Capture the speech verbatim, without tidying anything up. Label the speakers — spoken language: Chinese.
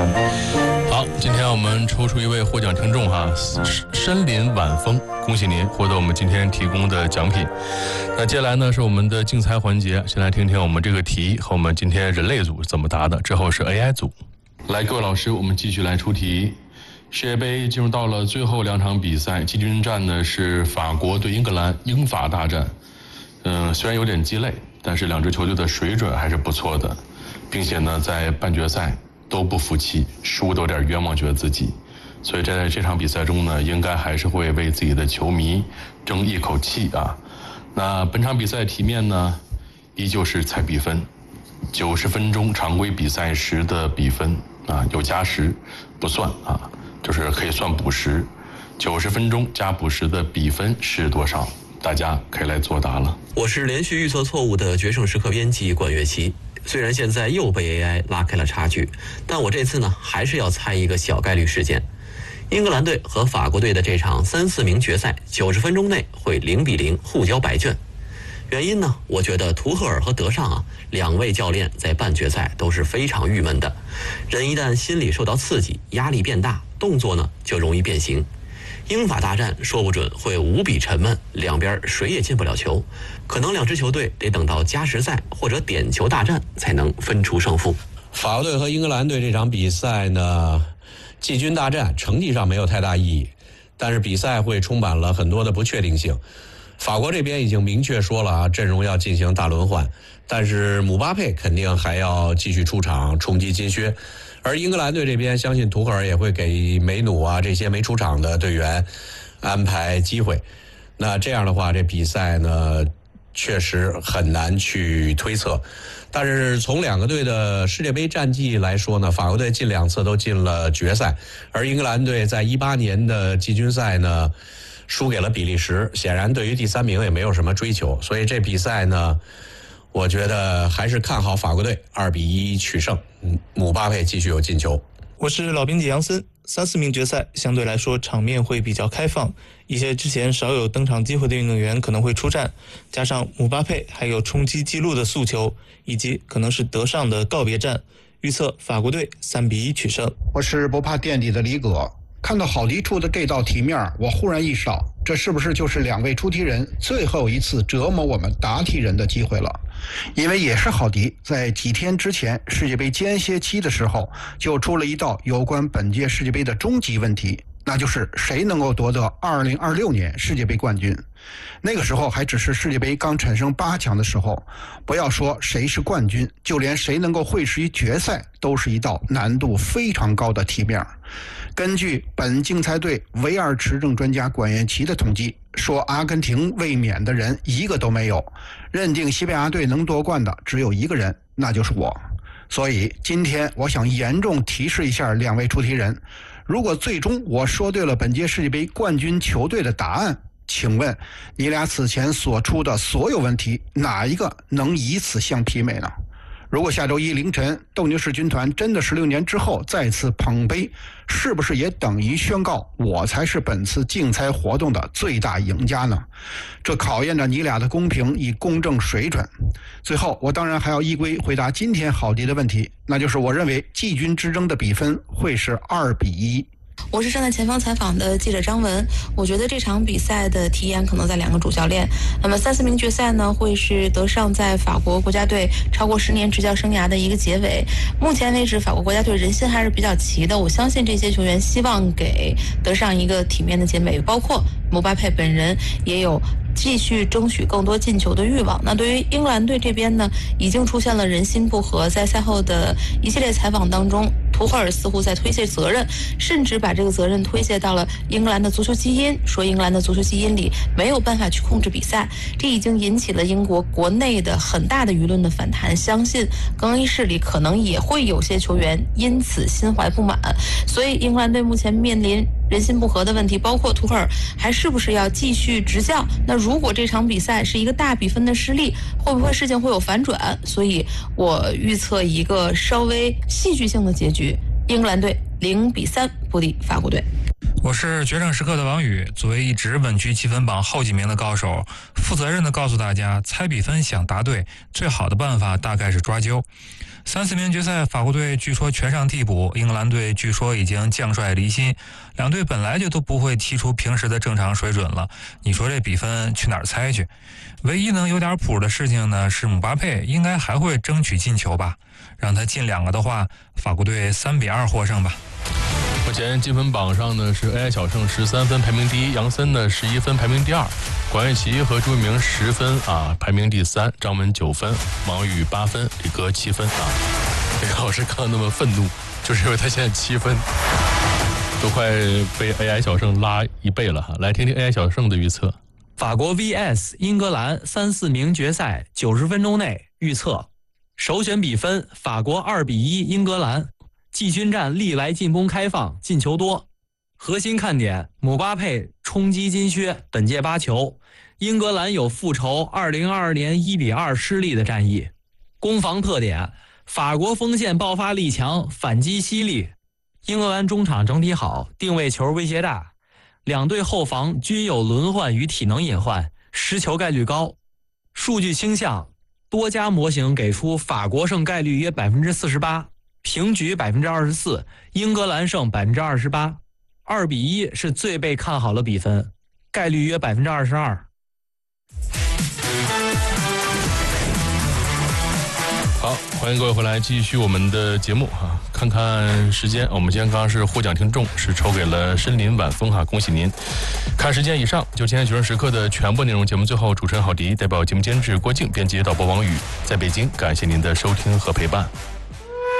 Speaker 1: 好，今天我们抽出一位获奖听众哈，深林晚风，恭喜您获得我们今天提供的奖品。那接下来呢是我们的竞猜环节，先来听听我们这个题和我们今天人类组怎么答的，之后是 A I 组。来，各位老师，我们继续来出题。世界杯进入到了最后两场比赛，季军战呢是法国对英格兰，英法大战。嗯、呃，虽然有点鸡肋，但是两支球队的水准还是不错的，并且呢在半决赛都不服气，输都有点冤枉觉得自己，所以在这场比赛中呢，应该还是会为自己的球迷争一口气啊。那本场比赛题面呢，依旧是猜比分，九十分钟常规比赛时的比分啊，有加时不算啊，就是可以算补时。九十分钟加补时的比分是多少？大家可以来作答了。
Speaker 2: 我是连续预测错误的决胜时刻编辑管乐琪。虽然现在又被 A I 拉开了差距，但我这次呢还是要猜一个小概率事件。英格兰队和法国队的这场三四名决赛，九十分钟内会零比零互交白卷。原因呢，我觉得图赫尔和德尚啊两位教练在半决赛都是非常郁闷的，人一旦心理受到刺激，压力变大，动作呢就容易变形。英法大战说不准会无比沉闷，两边谁也进不了球，可能两支球队得等到加时赛或者点球大战才能分出胜负。
Speaker 3: 法国队和英格兰队这场比赛呢，季军大战成绩上没有太大意义，但是比赛会充满了很多的不确定性。法国这边已经明确说了啊，阵容要进行大轮换，但是姆巴佩肯定还要继续出场冲击金靴。而英格兰队这边，相信图赫尔也会给梅努啊这些没出场的队员安排机会。那这样的话，这比赛呢确实很难去推测。但是从两个队的世界杯战绩来说呢，法国队近两次都进了决赛，而英格兰队在一八年的季军赛呢输给了比利时，显然对于第三名也没有什么追求，所以这比赛呢，我觉得还是看好法国队二比一取胜，姆巴佩继续有进球。
Speaker 4: 我是老编辑杨森。三四名决赛相对来说场面会比较开放，一些之前少有登场机会的运动员可能会出战，加上姆巴佩还有冲击纪录的诉求，以及可能是德尚的告别战，预测法国队三比一取胜。
Speaker 5: 我是不怕垫底的李葛。看到好题出的这道题面，我忽然意识到，这是不是就是两位出题人最后一次折磨我们答题人的机会了？因为也是好题，在几天之前世界杯间歇期的时候，就出了一道有关本届世界杯的终极问题，那就是谁能够夺得二零二六年世界杯冠军。那个时候还只是世界杯刚产生八强的时候，不要说谁是冠军，就连谁能够会师于决赛都是一道难度非常高的题面。根据本竞猜队唯二持证专家管彦琪的统计，说阿根廷卫冕的人一个都没有，认定西班牙队能夺冠的只有一个人，那就是我。所以今天我想严重提示一下两位出题人，如果最终我说对了本届世界杯冠军球队的答案，请问你俩此前所出的所有问题，哪一个能以此相媲美呢？如果下周一凌晨斗牛士军团真的十六年之后再次捧杯，是不是也等于宣告我才是本次竞猜活动的最大赢家呢？这考验着你俩的公平与公正水准。最后我当然还要依规回答今天好题的问题，那就是我认为季军之争的比分会是二比一。
Speaker 6: 我是站在前方采访的记者张文。我觉得这场比赛的题眼可能在两个主教练。那么三四名决赛呢，会是德尚在法国国家队超过十年执教生涯的一个结尾。目前为止，法国国家队人心还是比较齐的，我相信这些球员希望给德尚一个体面的结尾，包括姆巴佩本人也有继续争取更多进球的欲望。那对于英格兰队这边呢，已经出现了人心不和，在赛后的一系列采访当中，图赫尔似乎在推卸责任，甚至把这个责任推卸到了英格兰的足球基因，说英格兰的足球基因里没有办法去控制比赛，这已经引起了英国国内的很大的舆论的反弹。相信更衣室里可能也会有些球员因此心怀不满，所以英格兰队目前面临人心不和的问题，包括图赫尔还是不是要继续执教。那如果这场比赛是一个大比分的失利，会不会事情会有反转？所以我预测一个稍微戏剧性的结局，英格兰队零比三不敌法国队。
Speaker 7: 我是决胜时刻的王宇，作为一直稳居积分榜后几名的高手，负责任的告诉大家，猜比分想答对，最好的办法大概是抓阄。 三四名决赛，法国队据说全上替补，英格兰队据说已经将帅离心，两队本来就都不会踢出平时的正常水准了。你说这比分去哪儿猜去？唯一能有点谱的事情呢，是姆巴佩应该还会争取进球吧？让他进两个的话，法国队三比二获胜吧。
Speaker 1: 目前积分榜上呢是 A I 小胜十三分排名第一，杨森呢十一分排名第二，管乐琪和朱一鸣十分啊排名第三，张文九分，王宇八分，李哥七分啊。李哥老师刚刚那么愤怒，就是因为他现在七分，都快被 A I 小胜拉一倍了哈。来听听 A I 小胜的预测。
Speaker 8: 法国 V S 英格兰三四名决赛九十分钟内预测，首选比分法国二比一英格兰。季军战历来进攻开放，进球多。核心看点姆巴佩冲击金靴，本届八球。英格兰有复仇二零二二年一比二失利的战役。攻防特点法国锋线爆发力强，反击犀利。英格兰中场整体好，定位球威胁大。两队后防均有轮换与体能隐患，失球概率高。数据倾向多家模型给出法国胜概率约 百分之四十八，平局 百分之二十四， 英格兰胜 百分之二十八， 二比一是最被看好的比分，概率约 百分之二十二。
Speaker 1: 好，欢迎各位回来继续我们的节目哈。看看时间，我们今天刚刚是获奖听众是抽给了深林晚风哈，恭喜您。看时间以上，就今天学生时刻的全部内容。节目最后，主持人郝迪代表节目监制郭静，编辑导播王宇，在北京感谢您的收听和陪伴。